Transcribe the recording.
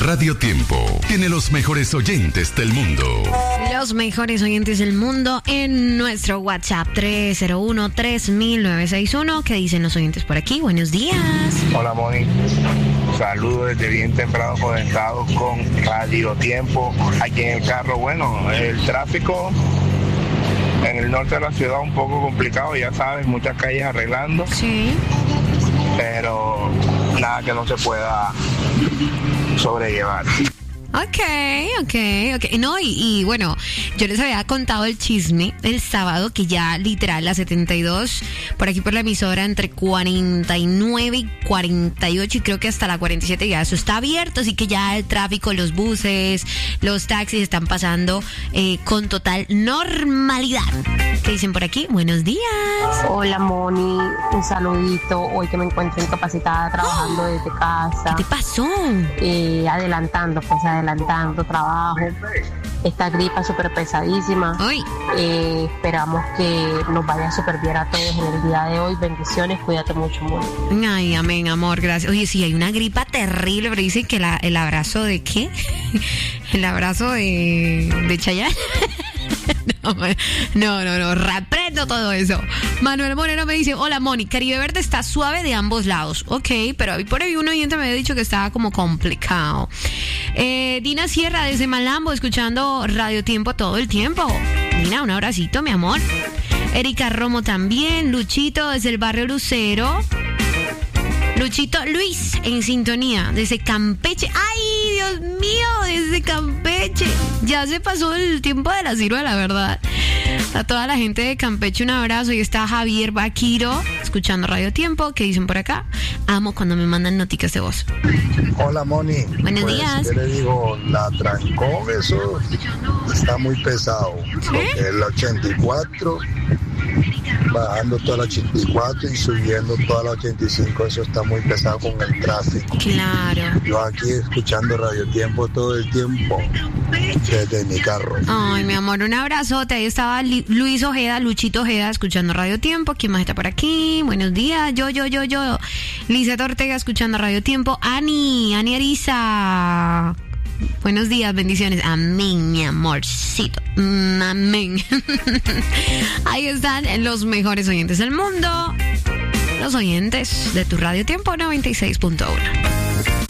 Radio Tiempo tiene los mejores oyentes del mundo. Los mejores oyentes del mundo en nuestro WhatsApp 301-3000-961. ¿Qué dicen los oyentes por aquí? Buenos días. Hola, Moni. Saludos desde bien temprano conectados con Radio Tiempo. Aquí en el carro, bueno, el tráfico en el norte de la ciudad un poco complicado, ya sabes, muchas calles arreglando. Sí. Pero nada que no se pueda sobrellevar. Ok. No, y bueno, yo les había contado el chisme el sábado que ya literal la 72, por aquí por la emisora, entre 49 y 48 y creo que hasta la 47 ya eso está abierto, así que ya el tráfico, los buses, los taxis están pasando con total normalidad. ¿Qué dicen por aquí? Buenos días. Hola, Moni, un saludito. Hoy que me encuentro incapacitada trabajando desde casa. ¿Qué te pasó? Adelantando trabajo. Esta gripa súper pesadísima. Esperamos que nos vaya súper bien a todos en el día de hoy. Bendiciones, cuídate mucho, Moni. Ay, amén, amor, gracias. Oye, sí, hay una gripa terrible, pero dicen que el abrazo de ¿qué? El abrazo de Chayanne. No, reprendo todo eso. Manuel Moreno me dice: hola, Moni, Caribe Verde está suave de ambos lados. Ok, pero por ahí un oyente me había dicho que estaba como complicado. Dina Sierra desde Malambo, escuchando Radio Tiempo todo el tiempo. Dina, un abracito, mi amor. Erika Romo también. Luchito desde el barrio Lucero. Luchito Luis en sintonía desde Campeche. ¡Ay, Dios mío! Desde Campeche. Ya se pasó el tiempo de la ciruela, ¿verdad? A toda la gente de Campeche un abrazo. Y está Javier Vaquiro escuchando Radio Tiempo. ¿Qué dicen por acá? Amo cuando me mandan noticas de voz. Hola, Moni. Buenos días. Yo le digo, la trancón, eso está muy pesado. ¿Sí? Porque el 84, bajando toda la 84 y subiendo toda la 85, eso está muy pesado con el tráfico. Claro. Yo aquí escuchando Radio Tiempo todo el tiempo desde mi carro. Ay, mi amor, un abrazote. Ahí estaba Luchito Ojeda escuchando Radio Tiempo. ¿Quién más está por aquí? Buenos días. Yo. Lizeth Ortega escuchando Radio Tiempo. Ani Ariza. Buenos días, bendiciones. Amén, mi amorcito. Amén. Ahí están los mejores oyentes del mundo. Los oyentes de tu Radio Tiempo 96.1.